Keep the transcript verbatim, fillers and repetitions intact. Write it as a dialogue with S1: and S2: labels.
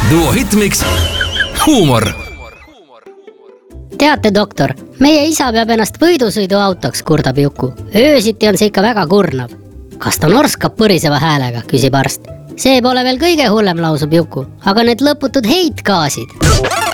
S1: Duo Hitmix, huumor.
S2: Teate, doktor, meie isa peab ennast võidusõiduautoks, kurdab Juku. Öösiti on see ikka väga kurnav. Kas ta norskab põriseva häälega, küsib arst. See pole veel kõige hullem, lausub Juku, aga need lõputud heitgaasid.